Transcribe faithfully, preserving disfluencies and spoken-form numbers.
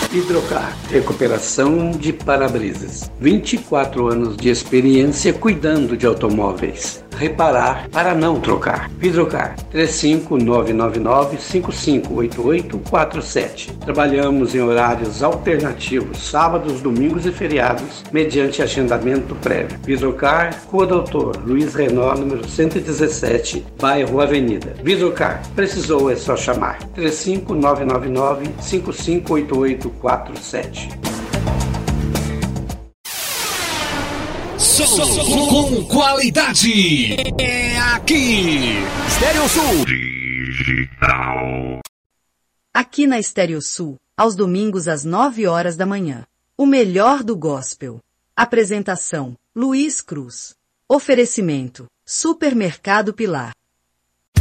Hidrocar, recuperação de para-brisas. vinte e quatro anos de experiência cuidando de automóveis. Reparar para não trocar. Hidrocar, três cinco nove nove nove, cinco cinco oito oito quatro sete. Trabalhamos em horários alternativos, sábados, domingos e feriados, mediante agendamento prévio. Hidrocar, Rua Doutor Luiz Renault, número cento e dezessete, bairro Avenida. Hidrocar, precisou é só chamar. três cinco nove nove nove, cinco cinco oito oito quatro sete. Som, Som com qualidade. É aqui. Stereosul Digital. Aqui na Stereosul, aos domingos às nove horas da manhã. O melhor do gospel. Apresentação: Luiz Cruz. Oferecimento: Supermercado Pilar.